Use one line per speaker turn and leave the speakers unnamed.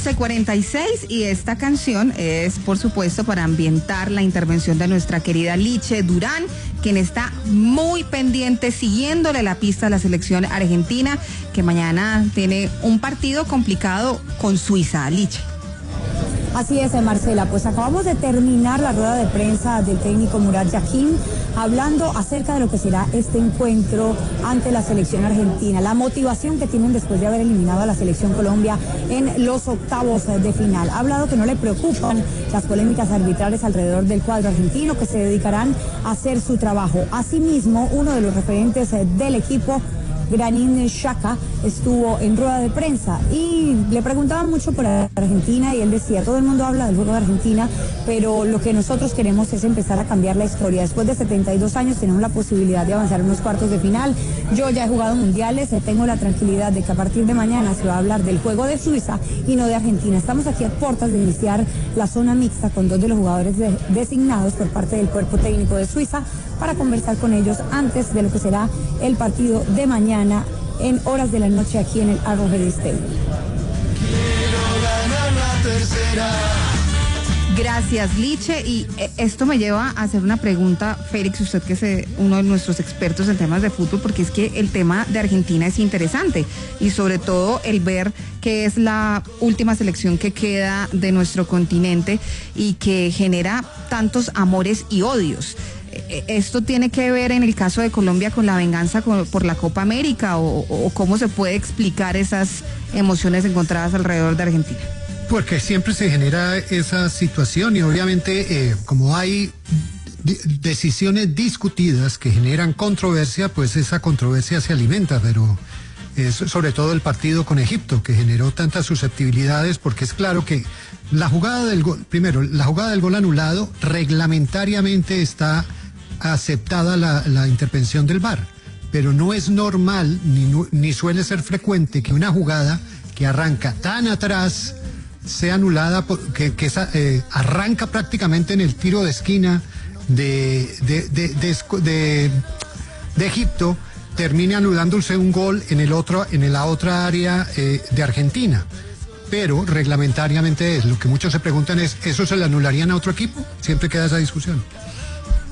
11:46 y esta canción es, por supuesto, para ambientar la intervención de nuestra querida Liche Durán, quien está muy pendiente, siguiéndole la pista a la selección argentina, que mañana tiene un partido complicado con Suiza. Liche.
Así es, Marcela, pues acabamos de terminar la rueda de prensa del técnico Murat Yakin, hablando acerca de lo que será este encuentro ante la selección argentina, la motivación que tienen después de haber eliminado a la selección Colombia en los octavos de final. Ha hablado que no le preocupan las polémicas arbitrales alrededor del cuadro argentino, que se dedicarán a hacer su trabajo. Asimismo, uno de los referentes del equipo, Granit Xhaka, estuvo en rueda de prensa y le preguntaban mucho por Argentina y él decía, todo el mundo habla del juego de Argentina, pero lo que nosotros queremos es empezar a cambiar la historia. Después de 72 años tenemos la posibilidad de avanzar a unos cuartos de final. Yo ya he jugado mundiales, tengo la tranquilidad de que a partir de mañana se va a hablar del juego de Suiza y no de Argentina. Estamos aquí a puertas de iniciar la zona mixta con dos de los jugadores designados por parte del cuerpo técnico de Suiza para conversar con ellos antes de lo que será el partido de mañana en horas de la noche aquí en el Arrowhead Stadium.
Gracias, Liche. Y esto me lleva a hacer una pregunta, Félix, usted que es uno de nuestros expertos en temas de fútbol, porque es que el tema de Argentina es interesante y sobre todo el ver que es la última selección que queda de nuestro continente y que genera tantos amores y odios. ¿Esto tiene que ver en el caso de Colombia con la venganza por la Copa América o cómo se puede explicar esas emociones encontradas alrededor de Argentina?
Porque siempre se genera esa situación y obviamente como hay decisiones discutidas que generan controversia, pues esa controversia se alimenta, pero es sobre todo el partido con Egipto que generó tantas susceptibilidades, porque es claro que la jugada del gol, primero, la jugada del gol anulado, reglamentariamente está aceptada la intervención del VAR, pero no es normal ni suele ser frecuente que una jugada que arranca tan atrás sea anulada, que arranca prácticamente en el tiro de esquina de Egipto, termine anulándose un gol en la otra área de Argentina. Pero reglamentariamente lo que muchos se preguntan es, ¿eso se le anularían a otro equipo? Siempre queda esa discusión.